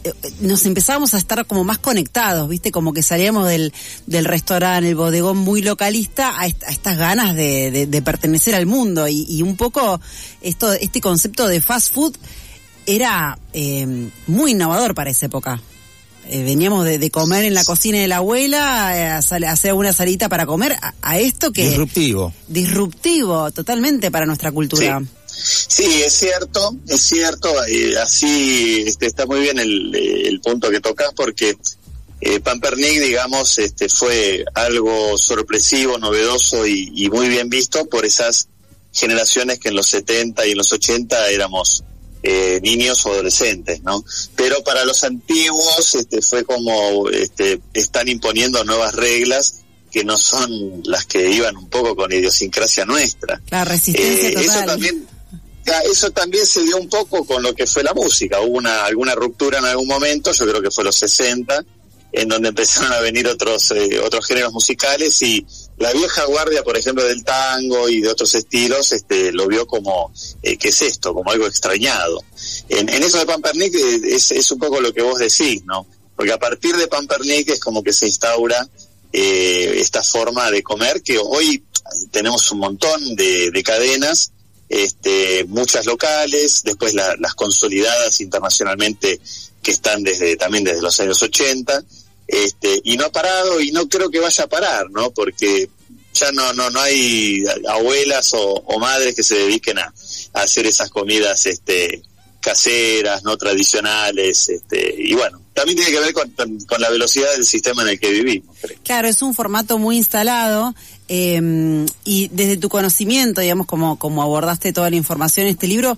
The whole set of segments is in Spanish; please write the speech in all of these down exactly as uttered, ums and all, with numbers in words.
nos empezábamos a estar como más conectados, ¿viste? Como que salíamos del, del restaurante, el bodegón muy localista, a, est- a estas ganas de, de, de pertenecer al mundo. Y, y un poco esto, este concepto de fast food era eh, muy innovador para esa época. Eh, veníamos de, de comer en la cocina de la abuela, eh, a, sal, a hacer una salita para comer, a, a esto que... Disruptivo. Disruptivo, totalmente, para nuestra cultura. Sí. Sí, es cierto, es cierto, eh, así este, está muy bien el, el punto que tocas, porque eh, Pampernick, digamos, este, fue algo sorpresivo, novedoso y, y muy bien visto por esas generaciones que en los setenta y en los ochenta éramos eh, niños o adolescentes, ¿no? Pero para los antiguos este, fue como este, están imponiendo nuevas reglas que no son las que iban un poco con idiosincrasia nuestra. La resistencia eh, total. Eso también... Eso también se dio un poco con lo que fue la música. Hubo una alguna ruptura en algún momento, yo creo que fue los sesenta, en donde empezaron a venir otros eh, otros géneros musicales, y la vieja guardia, por ejemplo, del tango y de otros estilos, este lo vio como, eh, ¿qué es esto? Como algo extrañado. En, en eso de Pampernick eh, es, es un poco lo que vos decís, ¿no? Porque a partir de Pampernick es como que se instaura eh, esta forma de comer, que hoy tenemos un montón de, de cadenas, este muchas locales, después la, las consolidadas internacionalmente que están desde también desde los años ochenta, este y no ha parado, y no creo que vaya a parar, ¿no? Porque ya no no no hay abuelas o, o madres que se dediquen a, a hacer esas comidas este caseras, no tradicionales, este y bueno, también tiene que ver con, con, con la velocidad del sistema en el que vivimos, creo. Claro, es un formato muy instalado. Eh, y desde tu conocimiento, digamos, como, como abordaste toda la información en este libro,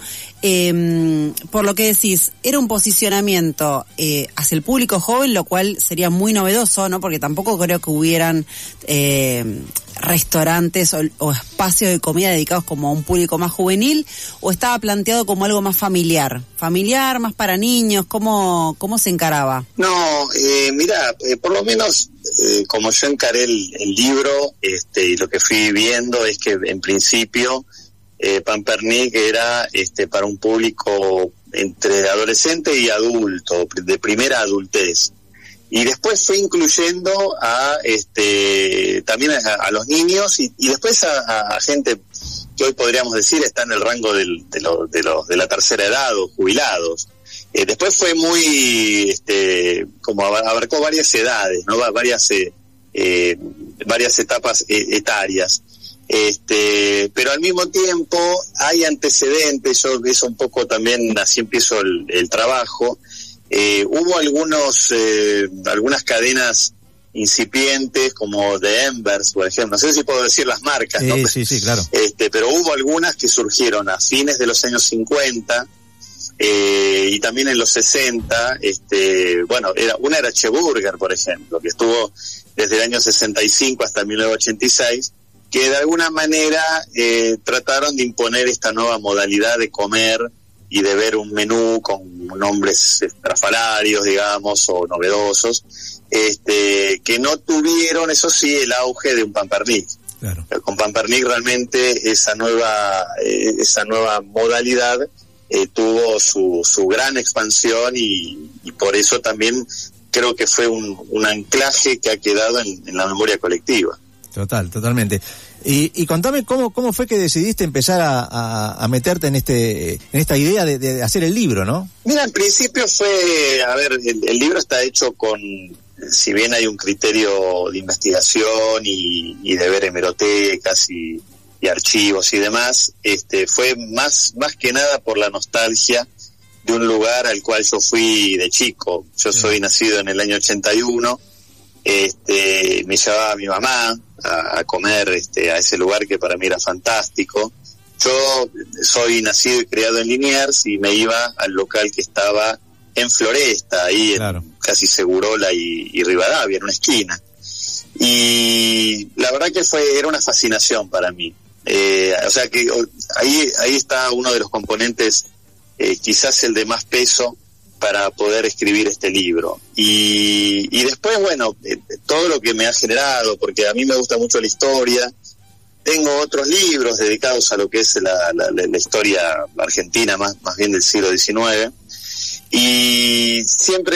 eh, por lo que decís, era un posicionamiento eh, hacia el público joven, lo cual sería muy novedoso, ¿no? Porque tampoco creo que hubieran eh, restaurantes o, o espacios de comida dedicados como a un público más juvenil, o estaba planteado como algo más familiar, familiar, más para niños. ¿Cómo, cómo se encaraba? No, eh, mira, eh, por lo menos eh, como yo encaré el, el libro, este, y lo que fui viendo es que en principio eh, Pampernick era este para un público entre adolescente y adulto, de primera adultez. Y después fue incluyendo a este también a, a los niños y, y después a, a, a gente que hoy podríamos decir está en el rango del, de, lo, de, lo, de la tercera edad o jubilados. Eh, después fue muy, este, como abarcó varias edades, ¿no? Varias, eh, eh, varias etapas eh, etarias. Este, pero al mismo tiempo hay antecedentes, yo eso un poco también, así empiezo el, el trabajo. Eh, hubo algunos, eh, algunas cadenas incipientes como The Embers, por ejemplo, no sé si puedo decir las marcas, sí, ¿no? Sí, sí, claro. Este, pero hubo algunas que surgieron a fines de los años cincuenta, eh, y también en los sesenta, este, bueno, era, una era Cheburger, por ejemplo, que estuvo desde el año sesenta y cinco hasta mil novecientos ochenta y seis, que de alguna manera eh, trataron de imponer esta nueva modalidad de comer y de ver un menú con nombres estrafalarios, digamos, o novedosos, este, que no tuvieron, eso sí, el auge de un Pampernick. Claro. Con Pampernick realmente esa nueva, eh, esa nueva modalidad eh, tuvo su, su gran expansión y, y por eso también creo que fue un, un anclaje que ha quedado en, en la memoria colectiva. Total, totalmente. Y, y contame cómo cómo fue que decidiste empezar a, a, a meterte en este en esta idea de, de hacer el libro, ¿no? Mira, en principio fue, a ver, el, el libro está hecho con, si bien hay un criterio de investigación y, y de ver hemerotecas y, y archivos y demás, este, fue más más que nada por la nostalgia de un lugar al cual yo fui de chico. Yo sí. Soy nacido en el año ochenta y uno. Este, me llevaba mi mamá a, a comer este, a ese lugar que para mí era fantástico. Yo soy nacido y criado en Liniers y me iba al local que estaba en Floresta, ahí claro. en casi Segurola y, y Rivadavia, en una esquina. Y la verdad que fue era una fascinación para mí. Eh, o sea que ahí ahí está uno de los componentes, eh, quizás el de más peso, para poder escribir este libro. Y, y después, bueno, eh, todo lo que me ha generado, porque a mí me gusta mucho la historia. Tengo otros libros dedicados a lo que es la, la, la historia argentina, más, más bien del siglo diecinueve. Y siempre